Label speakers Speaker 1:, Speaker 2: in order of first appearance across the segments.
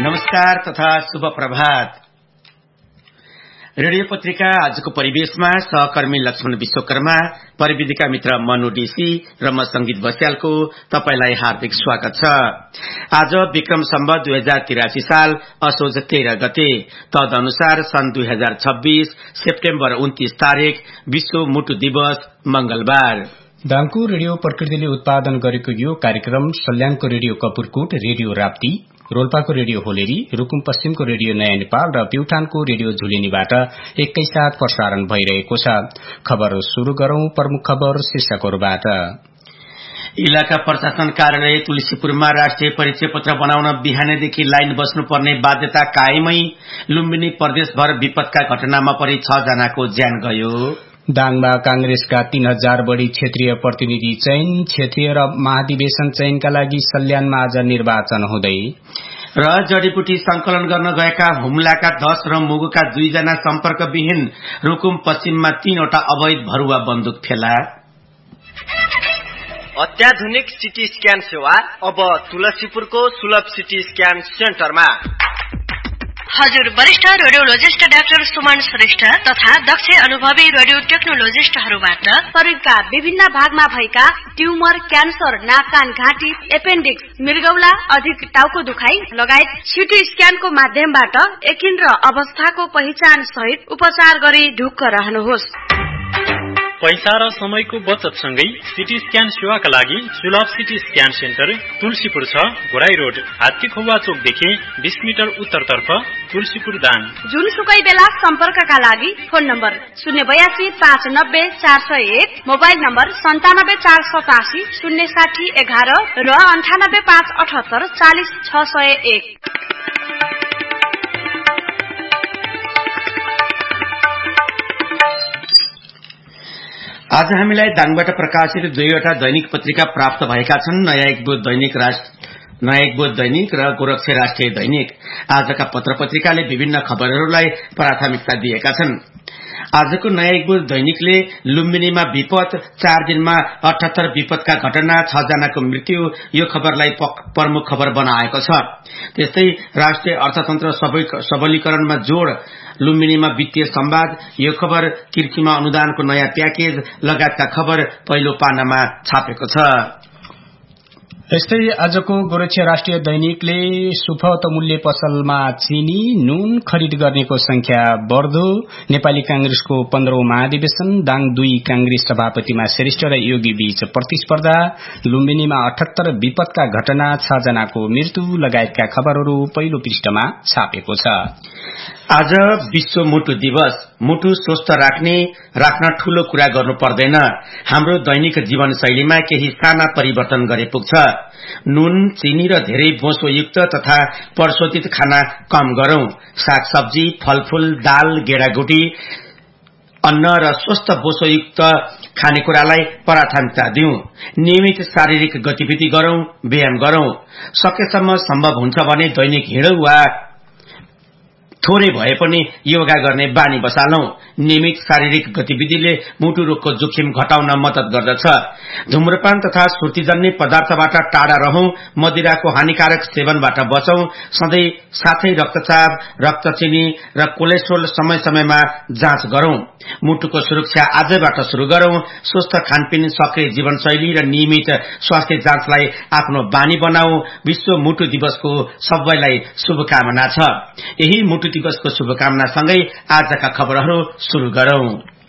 Speaker 1: नमस्कार तथा शुभ प्रभात। रेडियो पत्रिका आजको परिवेशमा सहकर्मी लक्ष्मण विश्वकर्मा, प्रविधिका मित्र मनु डीसी र म संगीत बस्यालको तपाईलाई हार्दिक स्वागत छ। आज विक्रम सम्वत 2083 साल असोज 13 गते, तदनुसार सन् 2026 सेप्टेम्बर 29 तारिक विश्व मुटु दिवस मंगलबार।
Speaker 2: दाङको रेडियो प्रकृतिले उत्पादन गरेको यो कार्यक्रम सल्यानको radio Kapurkot, radio Rapti, रोल्पाको radio होलेरी, Rukum पश्चिमको रेडियो नयाँ नेपाल र प्युठानको रेडियो झुलिनीबाट एकैसाथ प्रसारण भइरहेको छ। खबर शुरू गरौं प्रमुख खबर शीर्षकहरुबाट।
Speaker 1: इलाका प्रशासन कार्यालय तुलसीपुरमा राष्ट्रिय परिचय पत्र बनाउन बिहानैदेखि लाइन बस्नुपर्ने बाध्यता कायमै। लुम्बिनी प्रदेशभर विपदका घटनामा परि 6 जनाको ज्यान गयो।
Speaker 2: दाङमा कांग्रेसका 3000 बढ़ी क्षेत्रीय प्रतिनिधि चयन, क्षेत्रीय र महाधिवेशन चयनका लागि सल्यानमा आज निर्वाचन हुँदै।
Speaker 1: र जडीबुटी संकलन गर्न गएका हुम्लाका 10 र मुगुका 2 जना सम्पर्कविहीन। रुकुम पश्चिममा 3 वटा अवैध भरुवा बन्दुक फेला।
Speaker 3: अत्याधुनिक सिटी स्क्यान सेवा अब तुलसीपुरको सुलभ सिटी स्क्यान सेन्टरमा।
Speaker 4: हजुर वरिष्ठ रेडियोलोजिस्ट डाक्टर सुमन श्रेष्ठ तथा दक्ष अनुभवी रेडियो टेक्नोलोजिस्टहरूबाट शरीरका विभिन्न भागमा भएका ट्युमर, क्यान्सर, नाक कान घाँटी, एपेन्डिक्स, मृगौला, अधिक टाउको दुखाइ लगायत सिटी स्क्यानको माध्यमबाट यकिन र अवस्थाको पहिचान सहित उपचार गरी ढुक्क रहनुहोस्।
Speaker 5: पैसा र समयको बचत सँगै सिटी स्क्यान सेवाका लागि सुलभ CT scan centre Tulsipur 6, Ghorahi road, हात्तीखौवा चोकदेखि 20 metre उत्तरतर्फ, तुलसीपुर दाङ।
Speaker 4: जुनसुकै बेला सम्पर्कका लागि फोन नम्बर 082 590 401, मोबाइल नम्बर 97 487 060 11 र 98 578 40 601।
Speaker 1: आज हामीलाई दाङबाट प्रकाशित 2वटा दैनिक पत्रिका प्राप्त भएका छन्। नयाँ एक बोध दैनिक र गोरक्षे राष्ट्रिय दैनिक। आजका पत्र पत्रिकाले विभिन्न खबरहरूलाई प्राथमिकता दिएका छन्। आजको नयाँ एक बोध दैनिकले लुम्बिनीमा विपद, 4 दिनमा 78 विपदका घटना, 6 जनाको मृत्यु, यो खबरलाई प्रमुख खबर बनाएको छ। त्यस्तै राष्ट्रिय अर्थतन्त्र सबलीकरणमा जोड़, लुम्बिनीमा वित्तीय संवाद, यो खबर कृषिमा अनुदानको नयाँ प्याकेज लगायतका खबर पहिलो पानामा छापेको छ।
Speaker 2: यस्तै आजको गोरक्षे राष्ट्रिय दैनिकले सुपथ मूल्य पसलमा चिनी, नुन खरिद गर्नेको संख्या बढ्दो, नेपाली कांग्रेसको 15औं महाधिवेशन, दाङ 2 कांग्रेस सभापतिमा श्रेष्ठ र योगी बीच प्रतिस्पर्धा, लुम्बिनीमा 78 विपदका घटना, 6 जनाको मृत्यु लगायतका खबरहरू पहिलो पृष्ठमा छापेको छ।
Speaker 1: आज विश्व मुटु दिवस। मुटु स्वस्थ राख्न ठूलो कुरा गर्नु पर्दैन। हाम्रो दैनिक जीवनशैलीमा केही साना परिवर्तन गरे पुग्छ। नुन, चिनी र धेरै बोसोयुक्त तथा प्रशोधित खाना कम गरौं। सागसब्जी, फलफूल, दाल, गेडागुडी, अन्न र स्वस्थ बोसोयुक्त खानेकुरालाई प्राथमिकता दिउँ। नियमित शारीरिक गतिविधि गरौं, व्यायाम गरौं। सकेसम्म सम्भव हुन्छ भने दैनिक हिँडौं वा थोरै भए पनि योगा गर्ने बानी बसालौं। नियमित शारीरिक गतिविधिले मुटु रोगको जोखिम घटाउन मद्दत गर्दछ। धूम्रपान तथा स्फूर्तिजन्य पदार्थबाट टाढा रहौं। मदिराको हानिकारक सेवनबाट बचौं। सधैँ साथै रक्तचाप, रक्तचिनी र कोलेस्ट्रोल समय समयमा जाँच गरौं। मुटुको सुरक्षा आजैबाट शुरू गरौं। स्वस्थ खानपिन, सक्रिय जीवनशैली र नियमित स्वास्थ्य जाँचलाई आफ्नो बानी बनाऊ। विश्व मुटु दिवसको सबैलाई शुभकामना छ। यही मुटु दिवसको शुभकामना सँगै आजका खबरहरू शुरू गरौं।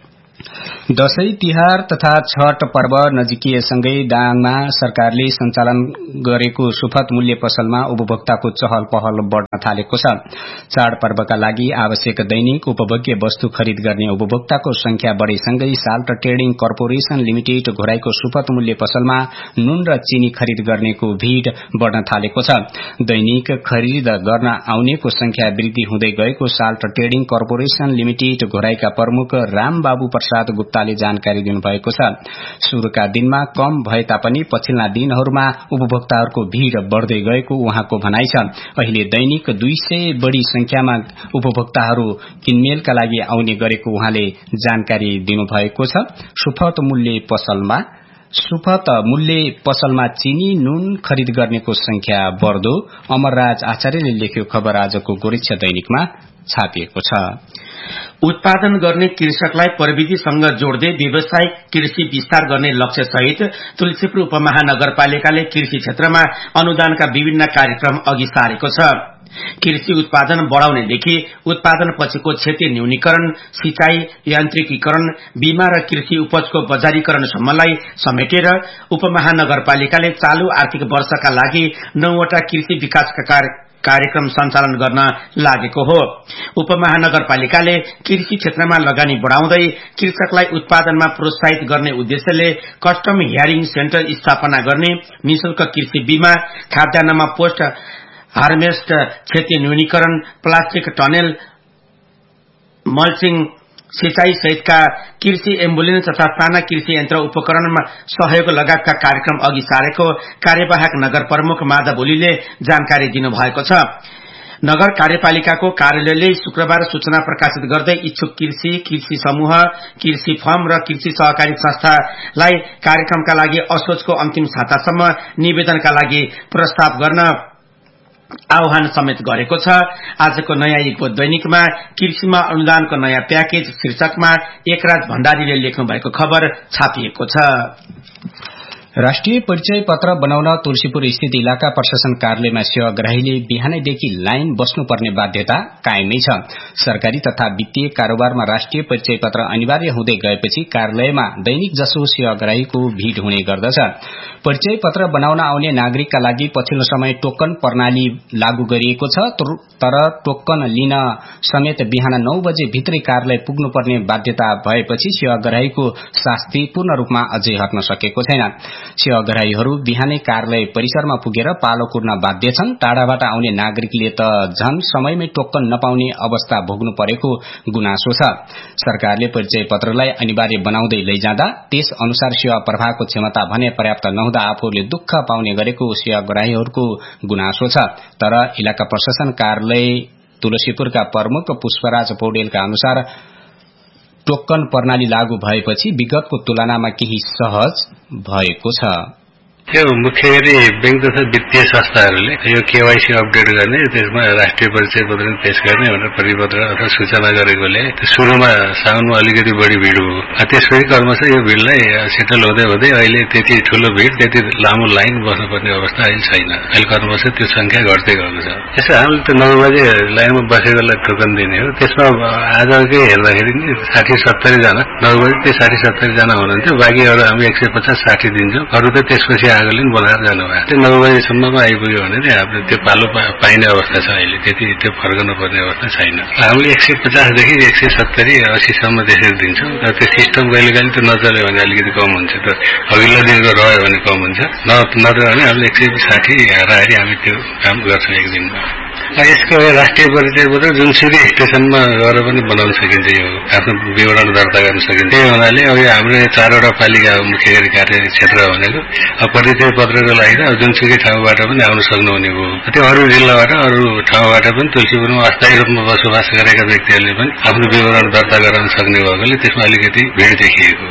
Speaker 2: दशैं तिहार तथा छठ पर्व नजिकिएसँगै दाङमा सरकारले सञ्चालन गरेको सुपथ मूल्य पसलमा उपभोक्ताको चहल पहल बढ्न थालेको छ। चाडपर्वका लागि आवश्यक दैनिक उपभोग्य वस्तु खरिद गर्ने उपभोक्ताको संख्या बढेसँगै साल्ट ट्रेडिङ कर्पोरेशन लिमिटेड घोराईको सुपथ मूल्य पसलमा नुन र चिनी खरिद गर्नेको भीड़ बढ्न थालेको छ। दैनिक खरिद गर्न आउनेको संख्या वृद्धि हुँदै गएको साल्ट ट्रेडिङ कर्पोरेशन लिमिटेड घोराईका प्रमुख रामबाबु प्रसाद गुप्ताले जानकारी दिनुभएको छ। सुरुका दिनमा कम भए तापनि पछिल्ला दिनहरूमा उपभोक्ताहरूको भीड़ बढ्दै गएको उहाँको भनाइ छ। अहिले दैनिक 200 बढ़ी संख्यामा उपभोक्ताहरू किनमेलका लागि आउने गरेको उहाँले जानकारी दिनुभएको छ। सुपथ मूल्य पसलमा सुपथ मूल्य पसलमा चिनी नुन खरिद गर्नेको संख्या बढ्दो अमरराज आचार्यले लेखेको खबर आजको गोरक्षा दैनिकमा छापिएको छ।
Speaker 1: उत्पादन गर्ने कृषकलाई प्रविधिसँग जोड्दै व्यावसायिक कृषि विस्तार गर्ने लक्ष्य सहित तुलसीपुर उपमहानगरपालिकाले कृषि क्षेत्रमा अनुदानका विभिन्न कार्यक्रम अघि सारेको छ। कृषि उत्पादन बढ़ाउनेदेखि उत्पादन पछिको क्षति न्यूनीकरण, सिंचाई यान्त्रिकीकरण, बीमा र कृषि उपजको बजारीकरणसम्मलाई समेटेर उपमहानगरपालिकाले चालू आर्थिक वर्षका लागि 9 वटा कृषि विकासका कार्यक्रम सञ्चालन गर्न लागेको हो। उपमहानगरपालिकाले कृषि क्षेत्रमा लगानी बढ़ाउँदै कृषकलाई उत्पादनमा प्रोत्साहित गर्ने उद्देश्यले कस्टम हियरिङ सेन्टर स्थापना गर्ने, निशुल्क कृषि बीमा, खाद्यान्नमा पोस्ट हार्वेस्ट क्षति न्यूनीकरण, प्लास्टिक टनेल, मल्चिङ, सिंचाई सहितका कृषि एम्बुलेन्स तथा साना कृषि यन्त्र उपकरणमा सहयोग लगायतका कार्यक्रम अघि सारेको कार्यवाहक नगर प्रमुख माधव ओलीले जानकारी दिनुभएको छ। नगर कार्यपालिकाको कार्यालयले शुक्रबार सूचना प्रकाशित गर्दै इच्छुक कृषि समूह, कृषि फर्म र कृषि सहकारी संस्थालाई कार्यक्रमका लागि असोजको अन्तिम सातासम्म निवेदनका लागि प्रस्ताव गर्न आह्वान समेत गरेको छ। आजको नयाँ युगको दैनिकमा कृषिमा अनुदानको नयाँ प्याकेज शीर्षकमा एकराज भण्डारीले लेख्नु भएको खबर छापिएको छ।
Speaker 2: राष्ट्रिय परिचय पत्र बनाउन तुलसीपुर स्थित इलाका प्रशासन कार्यालयमा सेवाग्राहीले बिहानैदेखि लाइन बस्नुपर्ने बाध्यता कायमै छ। सरकारी तथा वित्तीय कारोबारमा राष्ट्रिय परिचय पत्र अनिवार्य हुँदै गएपछि कार्यालयमा दैनिक जसो सेवाग्राहीको भीड़ हुने गर्दछ। परिचय पत्र बनाउन आउने नागरिकका लागि पछिल्लो समय टोकन प्रणाली लागू गरिएको छ, तर टोकन लिन समेत बिहान 9 बजे भित्रै कार्यालय पुग्नुपर्ने बाध्यता भएपछि सेवाग्राहीको शास्ति पूर्ण रूपमा अझै हट्न सकेको छैन। सेवाग्राहीहरू बिहानै कार्यालय परिसरमा पुगेर पालो कुर्न बाध्य छन्। टाढाबाट आउने नागरिकले त झन समयमै टोकन नपाउने अवस्था भोग्नु परेको गुनासो छ। सरकारले परिचय पत्रलाई अनिवार्य बनाउँदै लैजाँदा त्यस अनुसार सेवा प्रवाहको क्षमता भने पर्याप्त नहुँदा आफूले दुःख पाउने गरेको सेवाग्राहीहरूको गुनासो छ। तर इलाका प्रशासन कार्यालय तुलसीपुरका प्रमुख पुष्पराज पौडेलका अनुसार टोकन प्रणाली लागू भएपछि विगतको तुलनामा केही सहज भएको छ।
Speaker 6: यो मुख्य गरी बैंक तथा वित्तीय संस्थाहरूले यो केवाईसी अपडेट गर्ने, त्यसमा राष्ट्रिय परिचय पत्र पेश गर्ने भनेर परिपत्र अथवा सूचना गरेकोले सुरुमा साउनमा अलिकति बढी भिड हो। त्यसपछि क्रमशः यो भिडलाई सेटल हुँदै हुँदै अहिले त्यति ठूलो भिड, त्यति लामो लाइन बस्नुपर्ने अवस्था अहिले छैन। अहिले क्रमशः त्यो संख्या घट्दै गएको छ। यसो हामीले त 9 बजे लाइनमा बसेकोलाई टोकन दिने हो। त्यसमा आजकै हेर्दाखेरि नि 60-70 जना 9 बजे त्यो 60-70 जना हुनुहुन्थ्यो। बाँकी अरू हामी 150-60 दिन्छौँ। अरू त त्यसपछि आगोले बनाएर जानुभयो। त्यो 9 बजेसम्ममा आइपुग्यो भने हामीले त्यो पालो पाइने अवस्था छ। अहिले त्यति त्यो फर्कनु पर्ने अवस्था छैन। हामीले 150 देखि 170-80 सम्म त्यसरी दिन्छौँ। र त्यो सिस्टम कहिलेकाहीँ त्यो नचल्यो भने अलिकति कम हुन्छ। त्यो अघिल्लो दिनको रह्यो भने कम हुन्छ, नत्र भने हामीले 160 राखेर हामी त्यो काम गर्छौँ एक दिनमा। यसको राष्ट्रिय परिचय पत्र जुनसुकै स्टेशनमा गएर पनि बनाउन सकिन्छ। यो आफ्नो विवरण दर्ता गर्न सकिन्छ। त्यही हुनाले अब हाम्रो 4वटा पालिका मुख्य गरी कार्य क्षेत्र भनेको परिचय पत्रको लागि त जुनसुकै ठाउँबाट पनि आउन सक्नुहुने हो। त्यो अरू जिल्लाबाट अरू ठाउँबाट पनि तुलसीपुरमा अस्थायी रूपमा बसोबास गरेका व्यक्तिहरूले पनि आफ्नो विवरण दर्ता गराउन सक्ने भएकोले त्यसमा अलिकति भिड देखिएको।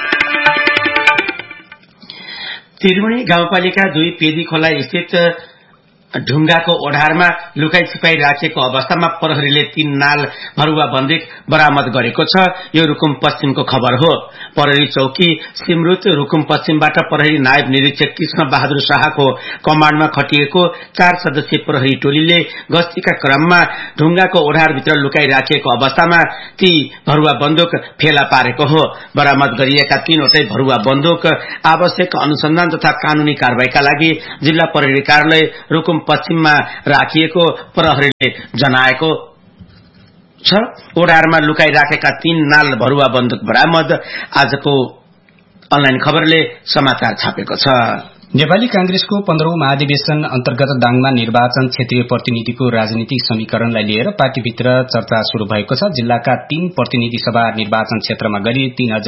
Speaker 1: त्रिवेणी गाउँपालिका 2 पेदी खोला स्थित ढुङ्गाको ओढारमा लुकाई छिपाई राखिएको अवस्थामा प्रहरीले 3 नाल भरुवा बन्दुक बरामद गरेको छ। यो रुकुम पश्चिमको खबर हो। प्रहरी चौकी सिमरुत रुकुम पश्चिमबाट प्रहरी नायब निरीक्षक कृष्ण बहादुर शाहको कमाण्डमा खटिएको 4 सदस्यीय प्रहरी टोलीले गस्तीका क्रममा ढुङ्गाको ओढारभित्र लुकाई राखिएको अवस्थामा ती भरुवा बन्दुक फेला पारेको हो। बरामद गरिएका 3वटै भरुवा बन्दुक आवश्यक अनुसन्धान तथा कानूनी कारबाहीका लागि जिल्ला प्रहरी कार्यालय रुकुम पश्चिममा राखिएको प्रहरीले जनाएको छ। ओडारमा लुकाई राखेका 3 नाल भरुवा बन्दुक बरामद। आजको अनलाइन खबरले समाचार छापेको छ।
Speaker 2: नेपाली कांग्रेसको 15औं महाधिवेशन अन्तर्गत दाङमा निर्वाचन क्षेत्रीय प्रतिनिधिको राजनीतिक समीकरणलाई लिएर पार्टीभित्र चर्चा शुरू भएको छ। जिल्लाका 3 प्रतिनिधि सभा निर्वाचन क्षेत्रमा गरी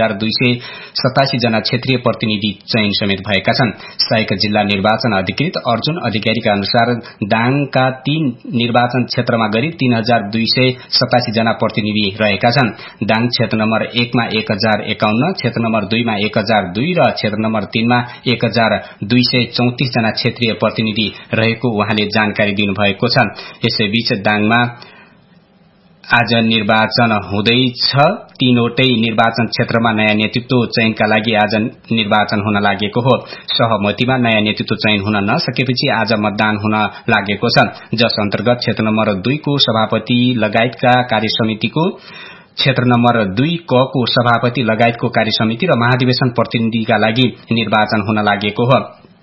Speaker 2: 3287 जना क्षेत्रीय प्रतिनिधि चयन समेत भएका छन्। सहायक जिल्ला निर्वाचन अधिकृत अर्जुन अधिकारीका अनुसार दाङका 3 निर्वाचन क्षेत्रमा गरी 3287 जना प्रतिनिधि रहेका छन्। दाङ क्षेत्र नम्बर 1 मा 1051, क्षेत्र नम्बर 2 मा 1002 र क्षेत्र नम्बर 3 मा 1234 जना क्षेत्रीय प्रतिनिधि रहेको उहाँले जानकारी दिनुभएको छ। यसैबीच दाङमा आज निर्वाचन हुँदैछ। 3वटै निर्वाचन क्षेत्रमा नयाँ नेतृत्व चयनका लागि आज निर्वाचन हुन लागेको हो। सहमतिमा नयाँ नेतृत्व चयन हुन नसकेपछि आज मतदान हुन लागेको छ, जस अन्तर्गत क्षेत्र नम्बर 2 को सभापति लगायतका कार्यसमितिको, क्षेत्र नम्बर 2 क को सभापति लगायतको कार्यसमिति र महाधिवेशन प्रतिनिधिका लागि निर्वाचन हुन लागेको हो।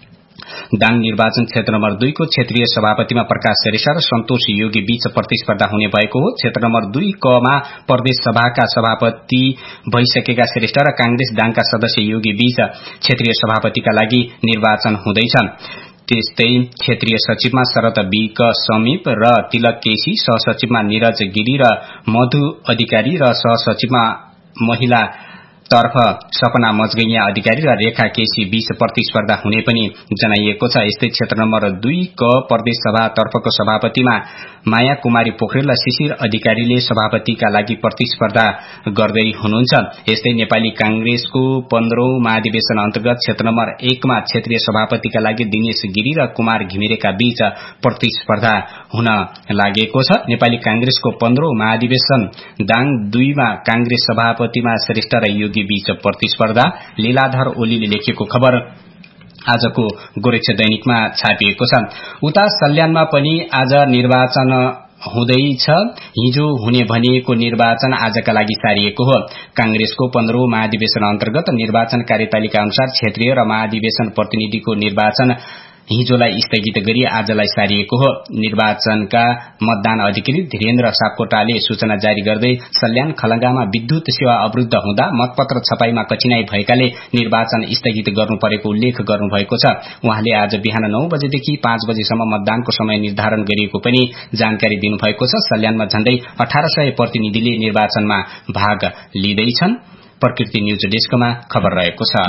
Speaker 2: दाङ निर्वाचन क्षेत्र नम्बर 2 को क्षेत्रीय सभापतिमा प्रकाश श्रेष्ठ र सन्तोष योगी बीच प्रतिस्पर्धा हुने भएको हो। क्षेत्र नम्बर 2 क मा प्रदेश सभाका सभापति भइसकेका श्रेष्ठ र कांग्रेस दाङका सदस्य योगी बीच क्षेत्रीय सभापतिका लागि निर्वाचन हुँदैछ। त्यस्तै क्षेत्रीय सचिवमा शरद विक समीप र तिलक केसी, सहसचिवमा निरज गिरी र मधु अधिकारी र सहसचिवमा महिला तर्फ सपना मजगैया अधिकारी र रेखा केसी बीच प्रतिस्पर्धा हुने पनि जनाइएको छ। यस्तै क्षेत्र नम्बर 2 क प्रदेश सभा तर्फको सभापतिमा माया कुमारी पोखरेल र शिशिर अधिकारीले सभापतिका लागि प्रतिस्पर्धा गर्दै हुनुहुन्छ। यस्तै नेपाली कांग्रेसको 15औं महाधिवेशन अन्तर्गत क्षेत्र नम्बर 1 मा क्षेत्रीय सभापतिका लागि दिनेश गिरी र कुमार घिमिरेका बीच प्रतिस्पर्धा हुन लागेको छ। नेपाली कांग्रेसको 15औं महाधिवेशन दाङ 2 मा कांग्रेस सभापतिमा श्रेष्ठ र योगी बीच प्रतिस्पर्धा। लीलाधर ओलीले लेखेको खबर आजको गोरक्ष दैनिकमा छापिएको छ। उता सल्यानमा पनि आज निर्वाचन हुँदैछ। हिजो हुने भनिएको निर्वाचन आजका लागि सारिएको हो। कांग्रेसको 15औं महाधिवेशन अन्तर्गत निर्वाचन कार्यतालिका अनुसार क्षेत्रीय र महाधिवेशन प्रतिनिधिको निर्वाचन हिजोलाई स्थगित गरी आजलाई सारिएको हो। निर्वाचनका मतदान अधिकृत धीरेन्द्र सापकोटाले सूचना जारी गर्दै सल्यान खलंगामा विद्युत सेवा अवरुद्ध हुँदा मतपत्र छपाईमा कठिनाई भएकाले निर्वाचन स्थगित गर्नु परेको उल्लेख गर्नुभएको छ। उहाँले आज बिहान 9 बजेदेखि 5 बजेसम्म मतदानको समय निर्धारण गरिएको पनि जानकारी दिनुभएको छ। सल्यानमा झण्डै 1800 प्रतिनिधिले निर्वाचनमा भाग लिँदैछन्। प्रकृति न्यूज डेस्कमा खबर रहेको छ।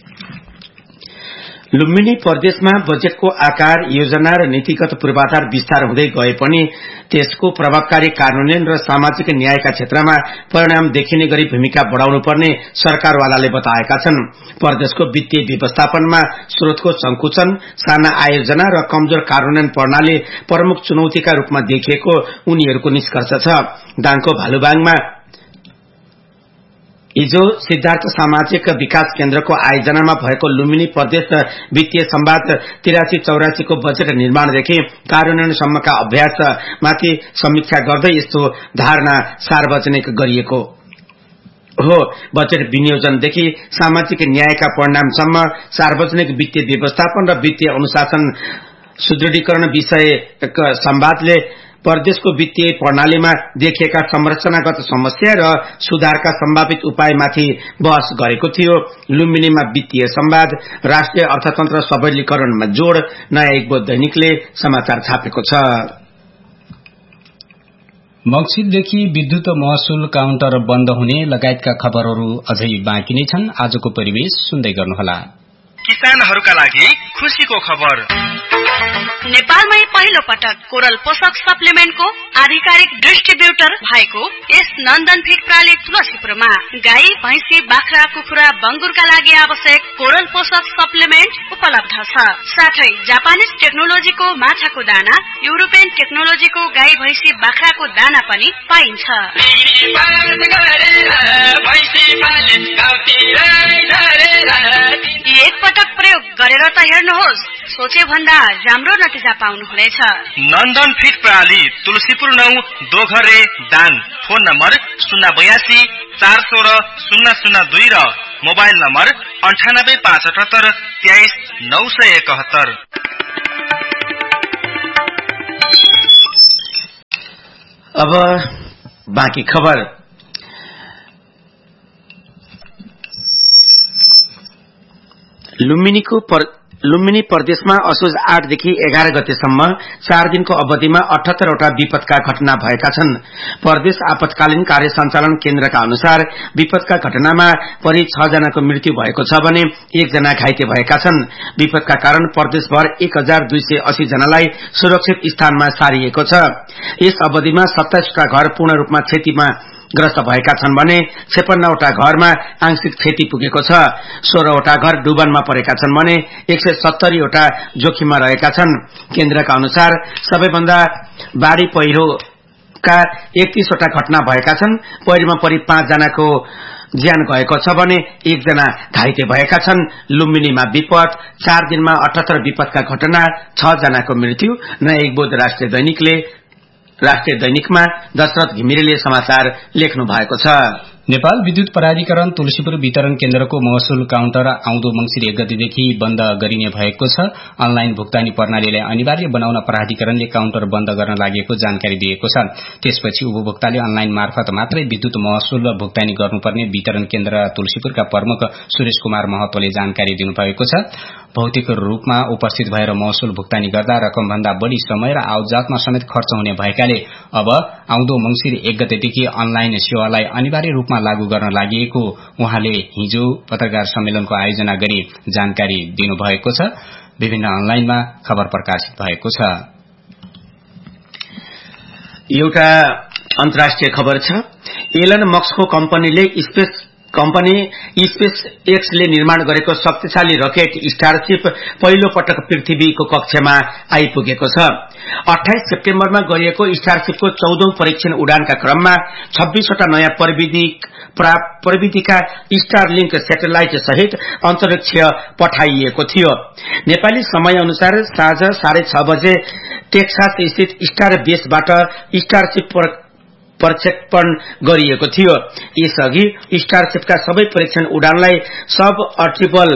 Speaker 1: लुम्बिनी प्रदेशमा बजेटको आकार, योजना र नीतिगत पूर्वाधार विस्तार हुँदै गए पनि त्यसको प्रभावकारी कार्यान्वयन र सामाजिक न्यायका क्षेत्रमा परिणाम देखिने गरी भूमिका बढ़ाउनुपर्ने सरकारवालाले बताएका छन्। प्रदेशको वित्तीय व्यवस्थापनमा स्रोतको संकुचन, साना आयोजना र कमजोर कार्यान्वयन प्रणाली प्रमुख चुनौतीका रूपमा देखिएको उनीहरूको निष्कर्ष छ। दाङको भालुबाङमा हिजो सिद्धार्थ सामाजिक विकास केन्द्रको आयोजनामा भएको लुम्बिनी प्रदेश वित्तीय संवाद 83-84 को बजेट निर्माणदेखि कार्यान्वयनसम्मका अभ्यासमाथि समीक्षा गर्दै यस्तो धारणा सार्वजनिक गरिएको हो। बजेट विनियोजनदेखि सामाजिक न्यायका परिणामसम्म सार्वजनिक वित्तीय व्यवस्थापन र वित्तीय अनुशासन सुदृढीकरण विषयक संवादले प्रदेशको वित्तीय प्रणालीमा देखिएका संरचनागत समस्या र सुधारका सम्भावित उपायमाथि बहस गरेको थियो। लुम्बिनीमा वित्तीय संवाद, राष्ट्रिय अर्थतन्त्र सबलीकरणमा जोड़, नयाँ एकबोध दैनिकले समाचार छापेको छ।
Speaker 2: मक्सिरदेखि विद्युत महसुल काउन्टर बन्द हुने लगायतका खबरहरू अझै बाँकी नै छन्। आजको परिवेश सुन्दै गर्नुहोला।
Speaker 3: किसानहरूका लागि खुशीको खबर।
Speaker 4: नेपालमै पहिलो पटक कोरल पोषक सप्लिमेन्टको आधिकारिक डिस्ट्रिब्युटर भएको यस नन्दन फिड प्रणाली तुलसीपुरमा गाई, भैंसी, बाख्रा, कुखुरा, बंगुरका लागि आवश्यक कोरल पोषक सप्लिमेन्ट उपलब्ध छ। साथै जापानिज टेक्नोलोजीको माछाको दाना, युरोपियन टेक्नोलोजीको गाई, भैंसी, बाख्राको दाना पनि पाइन्छ। एक पटक प्रयोग गरेर त हेर्नुहोस्, सोचे भन्दा राम्रो नतिजा पाउनुहुनेछ।
Speaker 3: नन्दन फिड प्रणाली तुलसीपुर 9 दोघरे दाङ। फोन नम्बर 082 416 002 र मोबाइल नम्बर 98 578 23 971।
Speaker 1: अब बाँकी खबर। लुम्बिनीको लुम्बिनी प्रदेशमा असोज 8 देखि 11 गतेसम्म 4 दिनको अवधिमा 78 वटा विपदका घटना भएका छन्। प्रदेश आपतकालीन कार्य सञ्चालन केन्द्रका अनुसार विपदका घटनामा परि 6 जनाको मृत्यु भएको छ भने 1 जना घाइते भएका छन्। विपदका कारण प्रदेशभर 1280 जनालाई सुरक्षित स्थानमा सारिएको छ। यस अवधिमा 27 वटा घर पूर्ण रूपमा क्षतिमा ग्रस्त भएका छन् भने 56 वटा घरमा आंशिक क्षति पुगेको छ। 16 वटा घर डुबानमा परेका छन् भने 170 वटा जोखिममा रहेका छन्। केन्द्रका अनुसार सबैभन्दा बाढ़ी पहिरोका 31 वटा घटना भएका छन्। पहिरोमा परि 5 जनाको ज्यान गएको छ भने 1 जना घाइते भएका छन्। लुम्बिनीमा विपद 4 दिनमा 78 विपदका घटना 6 जनाको मृत्यु। नयाँ एकबोध राष्ट्रिय दैनिकमा दशरथ घिमिरेले समाचार लेख्नु भएको छ।
Speaker 2: नेपाल विद्युत प्राधिकरण तुलसीपुर वितरण केन्द्रको महसुल काउन्टर आउँदो मंसिर 1 गतेदेखि बन्द गरिने भएको छ। अनलाइन भुक्तानी प्रणालीलाई अनिवार्य बनाउन प्राधिकरणले काउन्टर बन्द गर्न लागेको जानकारी दिएको छ। त्यसपछि उपभोक्ताले अनलाइन मार्फत मात्रै विद्युत महसुल भुक्तानी गर्नुपर्ने वितरण केन्द्र तुलसीपुरका प्रमुख सुरेश कुमार महतोले जानकारी दिनुभएको छ। भौतिक रूपमा उपस्थित भएर महसुल भुक्तानी गर्दा रकमभन्दा बढ़ी समय र आवतजातमा समेत खर्च हुने भएकाले अब आउँदो मंसिर 1 गतेदेखि अनलाइन सेवालाई अनिवार्य रूपमा लागू गर्न लागि उहाँले हिजो पत्रकार सम्मेलनको आयोजना गरी जानकारी दिनुभएको छ। विभिन्न अनलाइनमा खबर प्रकाशित भएको छ।
Speaker 1: एउटा अन्तर्राष्ट्रिय खबर छ। एलन मस्कको कम्पनी स्पेस एक्सले निर्माण गरेको शक्तिशाली रकेट स्टारशिप पहिलो पटक पृथ्वीको कक्षमा आइपुगेको छ। 28 सेप्टेम्बरमा गरिएको स्टारशिपको 14औं परीक्षण उडानका क्रममा 26 वटा नयाँ प्रविधिका स्टारलिंक सैटेलाइट सहित अन्तरिक्ष पठाइएको थियो। नेपाली समय अनुसार साँझ 6:30 बजे टेक्सास स्थित स्टार बेसबाट स्टारशिप प्रक्षेपण गरिएको थियो। यसअघि स्टारशिपका सबै परीक्षण उडानलाई सब अर्बिटल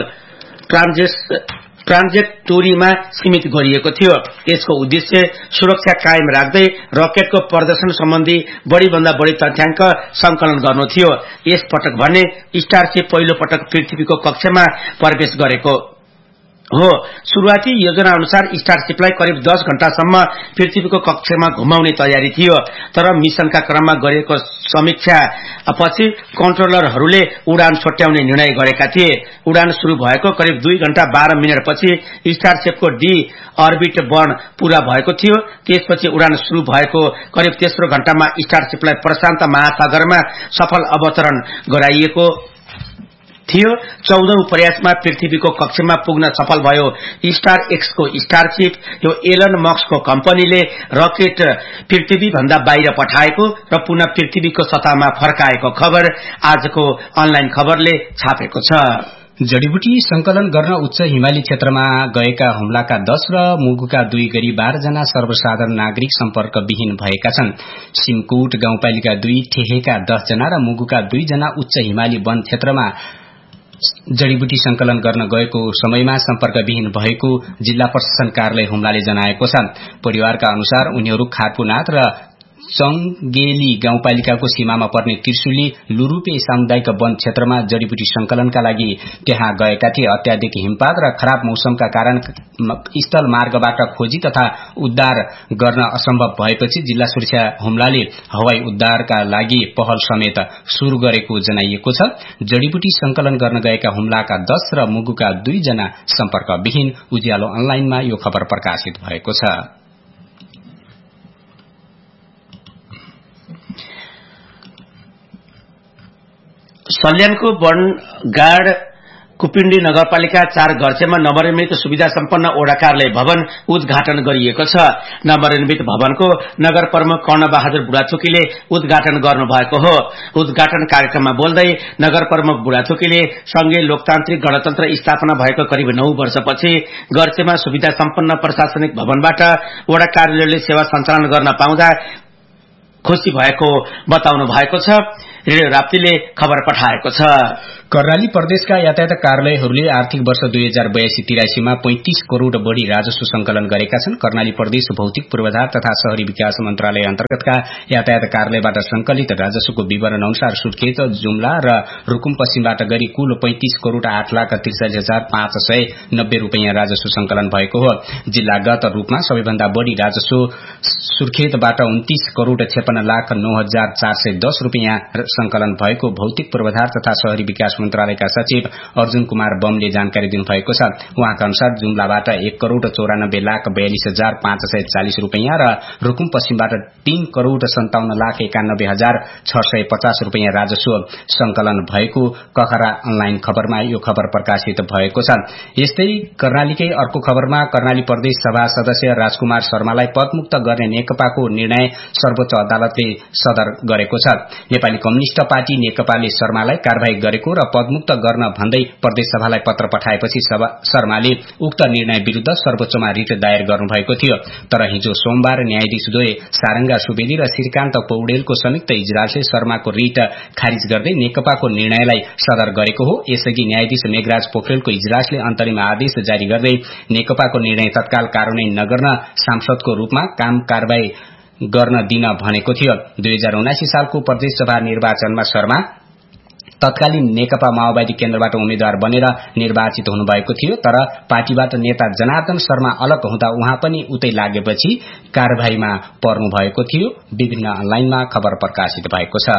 Speaker 1: ट्रान्जेक्टोरीमा सीमित गरिएको थियो। यसको उद्देश्य सुरक्षा कायम राख्दै रकेटको प्रदर्शन सम्बन्धी बढ़ीभन्दा बढ़ी तथ्याङ्क संकलन गर्नु थियो। यस पटक भने स्टारशिप पहिलो पटक पृथ्वीको कक्षमा प्रवेश गरेको हो। शुरूआती योजना अनुसार स्टारशिपलाई करिब 10 घण्टासम्म पृथ्वीको कक्षमा घुमाउने तयारी थियो। तर मिशनका क्रममा गरिएको समीक्षा पछि कन्ट्रोलरहरूले उडान छोट्याउने निर्णय गरेका थिए। उडान शुरू भएको करिब 2 घण्टा 12 मिनटपछि स्टारशिपको डी अर्बिट बर्न पूरा भएको थियो। त्यसपछि उडान शुरू भएको करिब तेस्रो घण्टामा स्टारशिपलाई प्रशान्त महासागरमा सफल अवतरण गराइएको थियो। 14औं प्रयासमा पृथ्वीको कक्षमा पुग्न सफल भयो स्टार एक्सको स्टारशिप। यो एलन मस्कको कम्पनीले रकेट पृथ्वी भन्दा बाहिर पठाएको र पुनः पृथ्वीको सतहमा फर्काएको खबर आजको अनलाइन खबरले छापेको छ।
Speaker 2: जडीबुटी संकलन गर्न उच्च हिमाली क्षेत्रमा गएका हुम्लाका 10 र मुगुका 2 गरी 12 जना सर्वसाधारण नागरिक सम्पर्क विहीन भएका छन्। सिमकुट गाउँपालिका 2 ठेहेका 10 जना र मुगुका 2 जना उच्च हिमाली वन क्षेत्रमा जडीबुटी संकलन गर्न गएको समयमा सम्पर्क विहीन भएको जिल्ला प्रशासन कार्यालय हुम्लाले जनाएको छ। परिवारका अनुसार उनीहरू खारपुनाथ र चंगेली गाउँपालिकाको सीमामा पर्ने त्रिशुली लुरूपे सामुदायिक वन क्षेत्रमा जडीबुटी संकलनका लागि त्यहाँ गएका थिए। अत्याधिक हिमपात र खराब मौसमका कारण स्थल मार्गबाट खोजी तथा उद्धार गर्न असम्भव भएपछि जिल्ला सुरक्षा हुम्लाले हवाई उद्धारका लागि पहल समेत शुरू गरेको जनाइएको छ। जडीबुटी संकलन गर्न गएका हुम्लाका 10 र मुगुका 2 जना सम्पर्क विहीन। उज्यालो अनलाइनमा यो खबर प्रकाशित भएको छ।
Speaker 1: सल्यानको वनगाड कुपिण्डी नगरपालिका 4 गर्चेमा नवनिर्मित सुविधा सम्पन्न ओडा कार्यालय भवन उद्घाटन गरिएको छ। नवनिर्मित भवनको नगर प्रमुख कर्णबहादुर बुढाथोकीले उद्घाटन गर्नुभएको हो। उद्घाटन कार्यक्रममा बोल्दै नगर प्रमुख बुढाथोकीले संघीय लोकतान्त्रिक गणतन्त्र स्थापना भएको करिब 9 वर्षपछि गर्चेमा सुविधा सम्पन्न प्रशासनिक भवनबाट ओडा कार्यालयले सेवा सञ्चालन गर्न पाउँदा खुशी भएको बताउनु भएको छ। रेडियो राप्तीले खबर पठाएको छ।
Speaker 2: कर्णाली प्रदेशका यातायात कार्यालयहरूले आर्थिक वर्ष 2082-83 मा 35 करोड़ बढ़ी राजस्व संकलन गरेका छन्। कर्णाली प्रदेश भौतिक पूर्वाधार तथा शहरी विकास मन्त्रालय अन्तर्गतका यातायात कार्यालयबाट संकलित राजस्वको विवरण अनुसार सुर्खेत, जुम्ला र रुकुम पश्चिमबाट गरी कुल 35 करोड़ 8,43,590 रूपियाँ राजस्व संकलन भएको हो। जिल्लागत रूपमा सबैभन्दा बढ़ी राजस्व सुर्खेतबाट 29 करोड़ 56,09,410 रूपियाँ संकलन भएको भौतिक पूर्वाधार तथा शहरी विकास मन्त्रालयका सचिव अर्जुन कुमार बमले जानकारी दिनुभएको छ। उहाँका अनुसार जुम्लाबाट 1 करोड़ 94,42,540 रूपियाँ र रुकुम पश्चिमबाट 3 करोड़ 57,91,650 रूपियाँ राजस्व संकलन भएको कखरा अनलाइन खबरमा यो खबर प्रकाशित भएको छ। यस्तै कर्णालीकै अर्को खबरमा कर्णाली प्रदेश सभा सदस्य राजकुमार शर्मालाई पदमुक्त गर्ने नेकपाको निर्णय सर्वोच्च अदालतले सदर गरेको छ। नेपाली कम्युनिष्ट पार्टी नेकपाले शर्मालाई कारबाही गरेको र पदमुक्त गर्न भन्दै प्रदेश सभालाई पत्र पठाएपछि शर्माले उक्त निर्णय विरूद्ध सर्वोच्चमा रिट दायर गर्नुभएको थियो। तर हिजो सोमबार न्यायाधीशद्वय सारंगा सुवेदी र श्रीकान्त पौडेलको संयुक्त इजलासले शर्माको रिट खारिज गर्दै नेकपाको निर्णयलाई सदर गरेको हो। यसअघि न्यायाधीश मेघराज पोखरेलको इजलासले अन्तरिम आदेश जारी गर्दै नेकपाको निर्णय तत्काल कार्यान्वयन नगर्न सांसदको रूपमा काम कारबाही गर्न दिन भनेको थियो। 2079 सालको प्रदेश सभा निर्वाचनमा शर्मा तत्कालीन नेकपा माओवादी केन्द्रबाट उम्मेद्वार बनेर निर्वाचित हुनुभएको थियो। तर पार्टीबाट नेता जनार्दन शर्मा अलग हुँदा उहाँ पनि उतै लागेपछि कारबाहीमा पर्नु भएको थियो। विभिन्न अनलाइनमा खबर प्रकाशित भएको छ।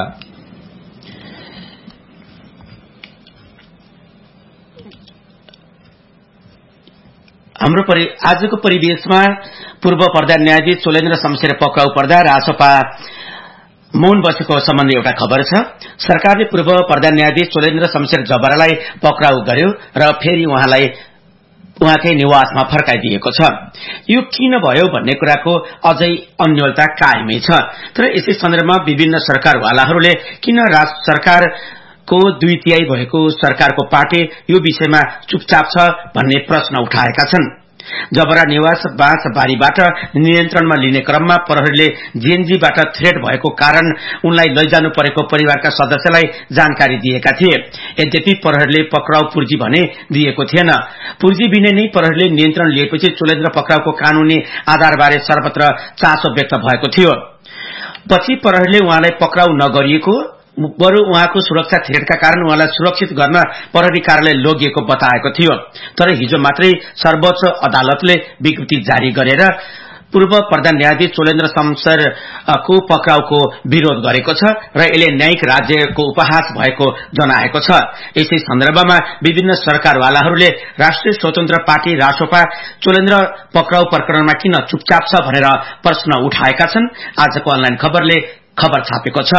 Speaker 1: हाम्रो आजको परिवेशमा पूर्व प्रधान न्यायाधीश चोलेन्द्र शमशेर पक्राउ पर्दा रासपा मौन बसेको सम्बन्धी एउटा खबर छ। सरकारले पूर्व प्रधान न्यायाधीश चोलेन्द्र शमशेर जबरालाई पक्राउ गर्यो र फेरि उहाँकै निवासमा फर्काइदिएको छ। यो किन भयो भन्ने कुराको अझै अन्योलता कायमै छ। तर यसै सन्दर्भमा विभिन्न सरकारवालाहरूले किन सरकारको 2/3 भएको सरकारको पार्टी यो विषयमा चुपचाप छ भन्ने प्रश्न उठाएका छन्। जबरा निवास बाँसबारीबाट नियन्त्रणमा लिने क्रममा प्रहरीले जेएनजीबाट थ्रेट भएको कारण उनलाई लैजानु परेको परिवारका सदस्यलाई जानकारी दिएका थिए। यद्यपि प्रहरीले पक्राउ पुर्जी भने दिएको थिएन। पुर्जी बिना नै प्रहरीले नियन्त्रण लिएपछि चोलेन्द्र पक्राउको कानूनी आधारबारे सर्वत्र चासो व्यक्त भएको थियो। पछि प्रहरीले उहाँलाई पक्राउ नगरिएको बरु उहाँको सुरक्षा थ्रेटका कारण उहाँलाई सुरक्षित गर्न प्रहरी कार्यालय लगिएको बताएको थियो। तर हिजो मात्रै सर्वोच्च अदालतले विज्ञप्ति जारी गरेर पूर्व प्रधान न्यायाधीश चोलेन्द्र शमशेरको पक्राउको विरोध गरेको छ र यसले न्यायिक राज्यको उपहास भएको जनाएको छ। यसै सन्दर्भमा विभिन्न सरकारवालाहरूले राष्ट्रिय स्वतन्त्र पार्टी रासपा चोलेन्द्र पक्राउ प्रकरणमा किन चुपचाप छ भनेर प्रश्न उठाएका छन्। आजको अनलाइन खबरले खबर छापेको छ।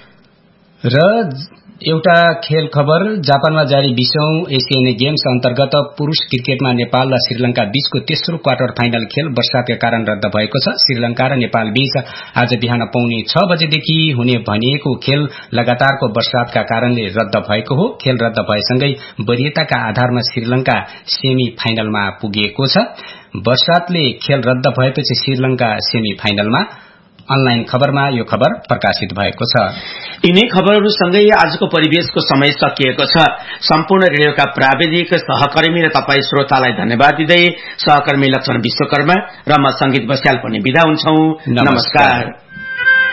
Speaker 2: र एउटा खेल खबर, जापानमा जारी 20औं एशियन गेम्स अन्तर्गत पुरूष क्रिकेटमा नेपाल र श्रीलंका बीचको तेस्रो क्वार्टर फाइनल खेल वर्षाका कारण रद्द भएको छ। श्रीलंका र नेपाल बीच आज बिहान 5:45 बजेदेखि हुने भनिएको खेल लगातारको वर्षाका कारणले रद्द भएको हो। खेल रद्द भएसँगै वरियताका आधारमा श्रीलंका सेमी फाइनलमा पुगेको छ। वर्षातले खेल रद्द भएपछि श्रीलंका सेमी फाइनलमा। अनलाइन खबरमा यो खबर प्रकाशित भएको छ।
Speaker 1: यिनै खबरहरूसँगै आजको परिवेशको समय सकिएको छ। सम्पूर्ण रेडियोका प्राविधिक सहकर्मी र तपाई श्रोतालाई धन्यवाद दिँदै सहकर्मी लक्ष्मण विश्वकर्मा र म संगीत बस्याल पनि बिदा हुन्छौं। नमस्कार।